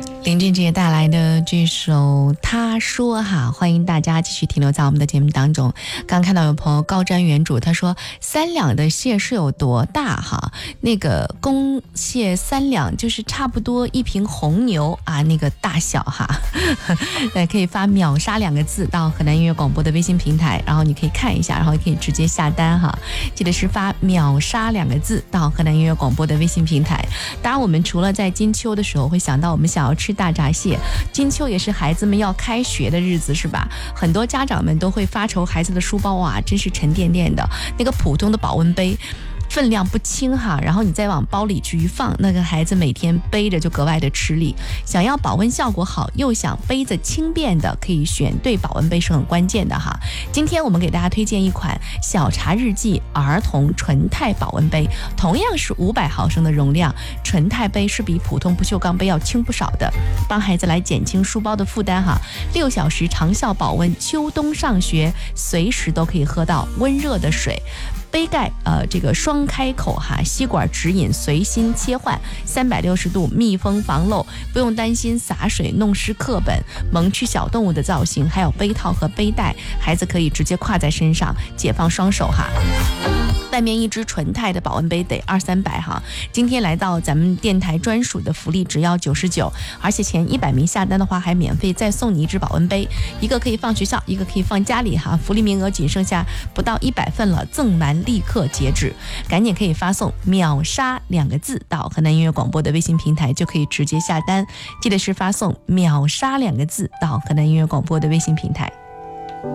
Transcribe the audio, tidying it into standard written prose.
林俊杰带来的这首他说哈，欢迎大家继续停留在我们的节目当中。刚看到有朋友高瞻远瞩，他说3两的蟹是有多大哈？那个公蟹3两就是差不多一瓶红牛啊，那个大小哈。可以发秒杀2个字到河南音乐广播的微信平台，然后你可以看一下，然后可以直接下单哈。记得是发秒杀2个字到河南音乐广播的微信平台。当然我们除了在金秋的时候会想到我们想要吃大闸蟹，金秋也是孩子们要开学的日子是吧？很多家长们都会发愁孩子的书包啊，真是沉甸甸的，那个普通的保温杯分量不轻哈，然后你再往包里去一放，那个孩子每天背着就格外的吃力。想要保温效果好，又想杯子轻便的，可以选对保温杯是很关键的哈。今天我们给大家推荐一款小茶日记儿童纯钛保温杯，同样是500毫升的容量，纯钛杯是比普通不锈钢杯要轻不少的，帮孩子来减轻书包的负担哈。6小时长效保温，秋冬上学随时都可以喝到温热的水。杯盖这个双开口哈，吸管直饮随心切换，360度密封防漏，不用担心洒水弄湿课本，萌趣小动物的造型，还有杯套和杯带，孩子可以直接挎在身上，解放双手哈。外面一支纯钛的保温杯得200-300哈，今天来到咱们电台专属的福利只要99，而且前100名下单的话还免费再送你一支保温杯，一个可以放学校，一个可以放家里哈，福利名额仅剩下不到100份了，赠完立刻截止，赶紧可以发送秒杀2个字到河南音乐广播的微信平台就可以直接下单，记得是发送秒杀2个字到河南音乐广播的微信平台。